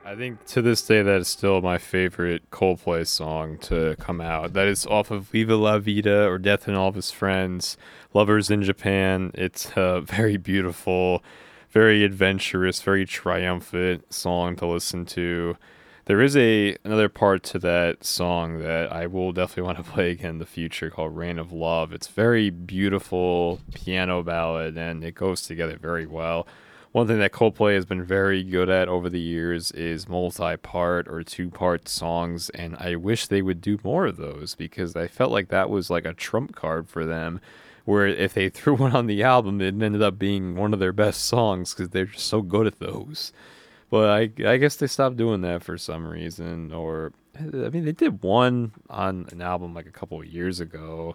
I think to this day that is still my favorite Coldplay song to come out. That is off of Viva La Vida or Death and All of His Friends, Lovers in Japan. It's a very beautiful, very adventurous, very triumphant song to listen to. There is a another part to that song that I will definitely want to play again in the future called Rain of Love. It's very beautiful piano ballad and it goes together very well. One thing that Coldplay has been very good at over the years is multi-part or two-part songs, and I wish they would do more of those because I felt like that was like a trump card for them, where if they threw one on the album, it ended up being one of their best songs because they're just so good at those. But I guess they stopped doing that for some reason, or I mean they did one on an album like a couple of years ago.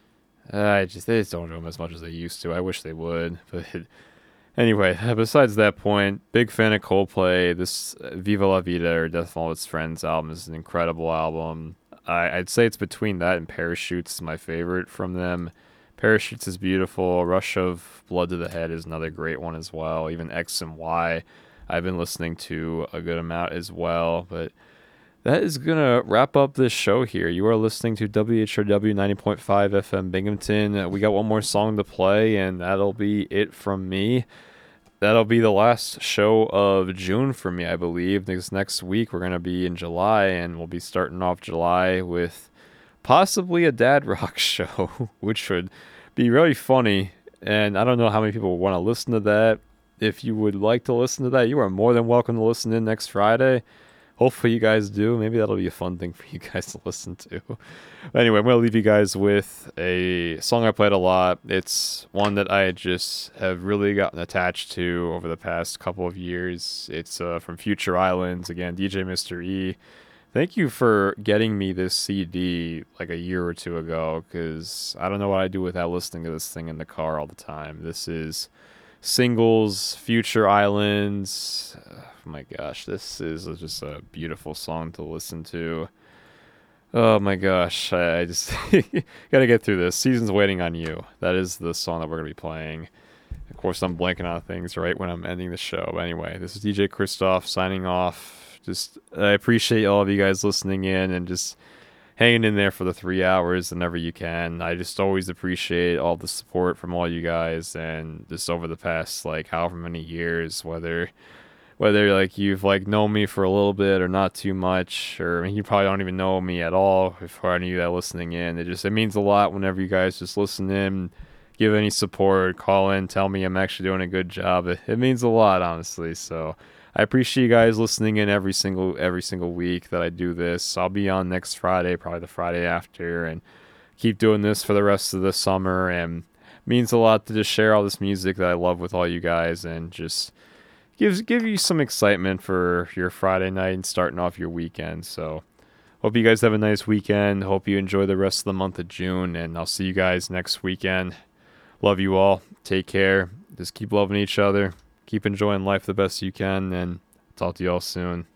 They just don't do them as much as they used to. I wish they would, but anyway, besides that point, big fan of Coldplay. This Viva La Vida or Death of All Its Friends album is an incredible album. I'd say it's between that and Parachutes, my favorite from them. Parachutes is beautiful. Rush of Blood to the Head is another great one as well. Even X and Y, I've been listening to a good amount as well. But that is going to wrap up this show here. You are listening to WHRW 90.5 FM Binghamton. We got one more song to play, and that'll be it from me. That'll be the last show of June for me, I believe. Next week, we're going to be in July, and we'll be starting off July with possibly a dad rock show, which would be really funny. And I don't know how many people want to listen to that. If you would like to listen to that, you are more than welcome to listen in next Friday. Hopefully you guys do. Maybe that'll be a fun thing for you guys to listen to. Anyway, I'm going to leave you guys with a song I played a lot. It's one that I just have really gotten attached to over the past couple of years. It's from Future Islands, again, DJ Mr. E. Thank you for getting me this CD like a year or two ago, because I don't know what I'd do without listening to this thing in the car all the time. This is Singles, Future Islands. Oh my gosh, this is just a beautiful song to listen to. Oh my gosh, I just gotta get through this. Season's Waiting on You. That is the song that we're gonna be playing. Of course, I'm blanking on things right when I'm ending the show. But anyway, this is DJ Christoph signing off. Just I appreciate all of you guys listening in and just hanging in there for the 3 hours whenever you can. I just always appreciate all the support from all you guys, and just over the past like however many years, whether like you've like known me for a little bit or not too much, or I mean, you probably don't even know me at all before any of you that listening in. It means a lot whenever you guys just listen in, give any support, call in, tell me I'm actually doing a good job. It means a lot, honestly. So I appreciate you guys listening in every single week that I do this. I'll be on next Friday, probably the Friday after, and keep doing this for the rest of the summer. And it means a lot to just share all this music that I love with all you guys, and just give you some excitement for your Friday night and starting off your weekend. So hope you guys have a nice weekend. Hope you enjoy the rest of the month of June, and I'll see you guys next weekend. Love you all. Take care. Just keep loving each other. Keep enjoying life the best you can, and talk to you all soon.